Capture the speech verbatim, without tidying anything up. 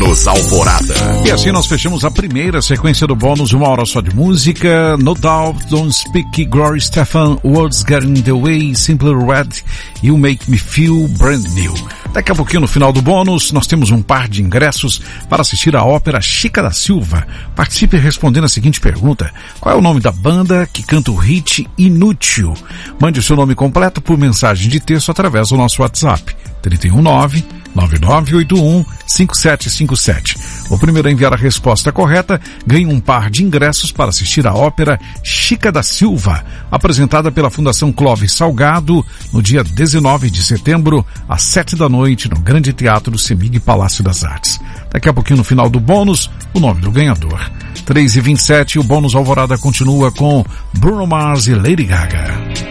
Bônus Alvorada. E assim nós fechamos a primeira sequência do bônus, uma hora só de música. No Doubt, Don't Speak, Gloria Stefan, Words Get in the Way, Simply Red, You Make Me Feel Brand New. Daqui a pouquinho, no final do bônus, nós temos um par de ingressos para assistir a ópera Chica da Silva. Participe respondendo a seguinte pergunta: qual é o nome da banda que canta o hit Inútil? Mande o seu nome completo por mensagem de texto através do nosso WhatsApp, três um nove, nove nove oito um, cinco sete cinco sete. O primeiro a enviar a resposta correta ganha um par de ingressos para assistir a ópera Chica da Silva, apresentada pela Fundação Clóvis Salgado no dia dezenove de setembro, às sete da noite, no Grande Teatro do Semig Palácio das Artes. Daqui a pouquinho, no final do bônus, o nome do ganhador. três e vinte e sete, o bônus Alvorada continua com Bruno Mars e Lady Gaga.